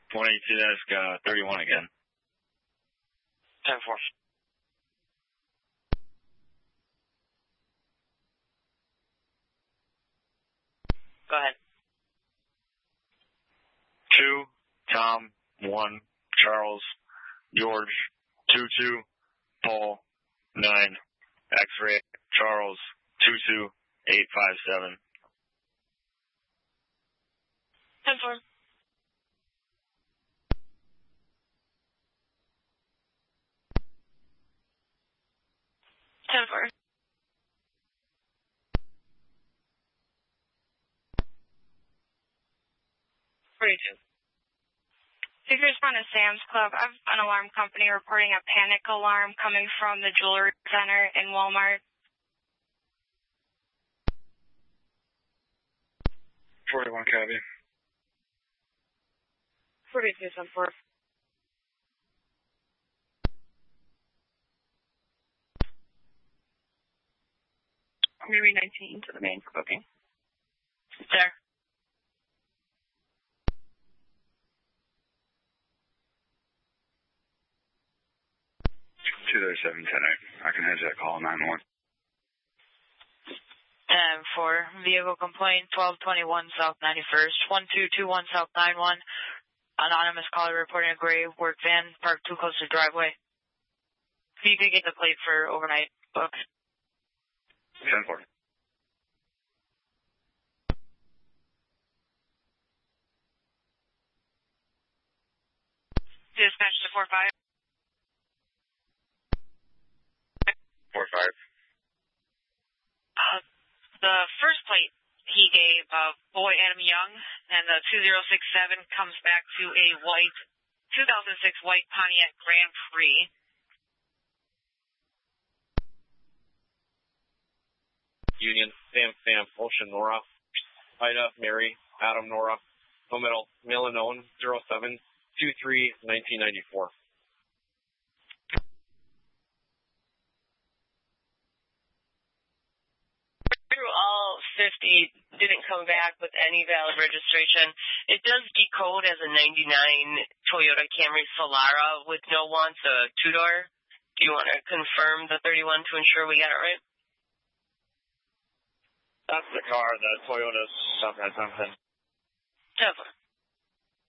22 desk 31 again. 10-4. Go ahead. 2, Tom, 1, Charles, George, 22, Paul, 9, X-ray, Charles, 22857. 10-4. 10-4. 42. Please respond to Sam's Club. I have an alarm company reporting a panic alarm coming from the jewelry center in Walmart. 41 copy. 42, 10-4. I'm going to read 19 to the main for booking. There. 20710. I can hedge that call 9-1. 10-4. Vehicle complaint 1221 South 91st, 1221 South 91. Anonymous caller reporting a gray work van parked too close to the driveway. If you could get the plate for overnight book. 10-4. Dispatch to 4-5. 4-5. The first plate he gave, boy Adam Young, and the 2067 comes back to a white, 2006 white Pontiac Grand Prix. Union, Sam, Ocean, Nora, Ida, Mary, Adam, Nora, no middle, mail unknown, 07-23-1994. All 50 didn't come back with any valid registration. It does decode as a 99 Toyota Camry Solara with no wants, a two-door. Do you want to confirm the 31 to ensure we got it right? That's the car, the Toyota something. 10-4.